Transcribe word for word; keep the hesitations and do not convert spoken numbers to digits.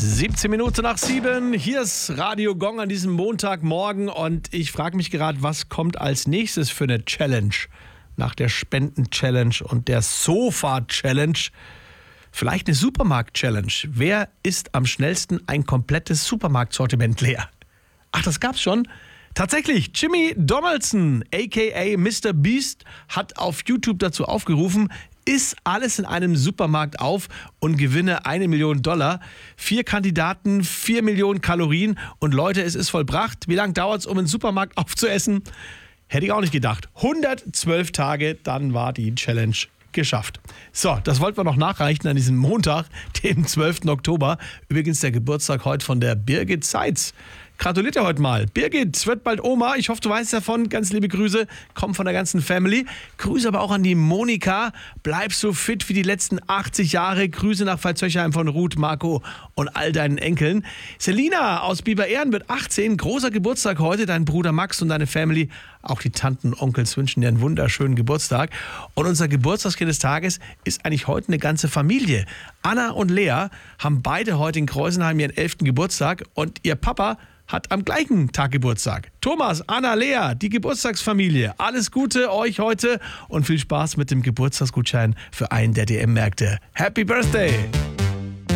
siebzehn Minuten nach sieben. Hier ist Radio Gong an diesem Montagmorgen und ich frage mich gerade, was kommt als nächstes für eine Challenge? Nach der Spenden-Challenge und der Sofa-Challenge. Vielleicht eine Supermarkt-Challenge. Wer isst am schnellsten ein komplettes Supermarktsortiment leer? Ach, das gab's schon? Tatsächlich, Jimmy Donaldson, aka Mister Beast, hat auf YouTube dazu aufgerufen, iss alles in einem Supermarkt auf und gewinne eine Million Dollar. Vier Kandidaten, vier Millionen Kalorien und Leute, es ist vollbracht. Wie lange dauert es, um einen Supermarkt aufzuessen? Hätte ich auch nicht gedacht. hundertzwölf Tage, dann war die Challenge geschafft. So, das wollten wir noch nachreichen an diesem Montag, dem zwölften Oktober. Übrigens der Geburtstag heute von der Birgit Seitz. Gratuliert dir heute mal. Birgit wird bald Oma. Ich hoffe, du weißt davon. Ganz liebe Grüße. Kommen von der ganzen Family. Grüße aber auch an die Monika. Bleib so fit wie die letzten achtzig Jahre. Grüße nach Pfalzöchheim von Ruth, Marco und all deinen Enkeln. Selina aus Biber-Ehren wird achtzehn. Großer Geburtstag heute. Dein Bruder Max und deine Family. Auch die Tanten und Onkels wünschen dir einen wunderschönen Geburtstag. Und unser Geburtstagskind des Tages ist eigentlich heute eine ganze Familie. Anna und Lea haben beide heute in Kreusenheim ihren elften Geburtstag. Und ihr Papa hat am gleichen Tag Geburtstag. Thomas, Anna, Lea, die Geburtstagsfamilie. Alles Gute euch heute und viel Spaß mit dem Geburtstagsgutschein für einen der D M-Märkte. Happy Birthday!